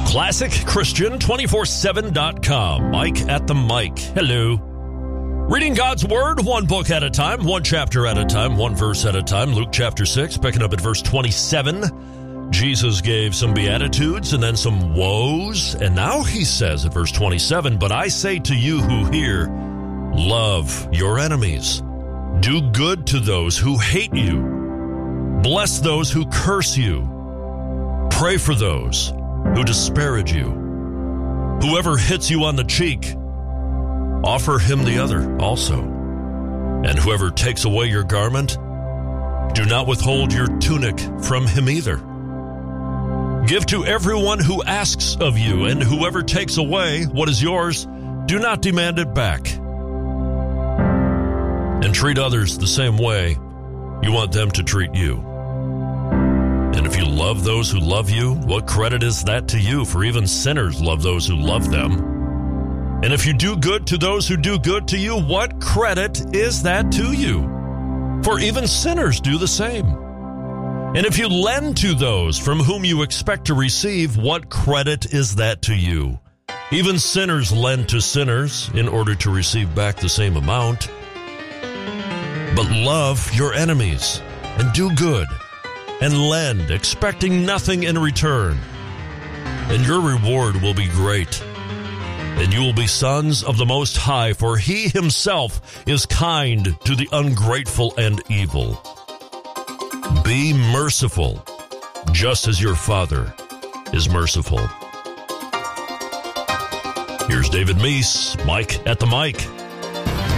ClassicChristian247.com. Mike at the mic. Hello. Reading God's Word, one book at a time, one chapter at a time, one verse at a time. Luke chapter 6, picking up at verse 27. Jesus gave some beatitudes and then some woes. And now he says at verse 27, "But I say to you who hear, love your enemies. Do good to those who hate you. Bless those who curse you. Pray for those who disparage you. Whoever hits you on the cheek, offer him the other also. And whoever takes away your garment, do not withhold your tunic from him either. Give to everyone who asks of you, and whoever takes away what is yours, do not demand it back. And treat others the same way you want them to treat you. And if you love those who love you, what credit is that to you? For even sinners love those who love them. And if you do good to those who do good to you, what credit is that to you? For even sinners do the same. And if you lend to those from whom you expect to receive, what credit is that to you? Even sinners lend to sinners in order to receive back the same amount. But love your enemies and do good and lend, expecting nothing in return. And your reward will be great. And you will be sons of the Most High, for he himself is kind to the ungrateful and evil. Be merciful, just as your Father is merciful." Here's David Meese, Mike at the mic.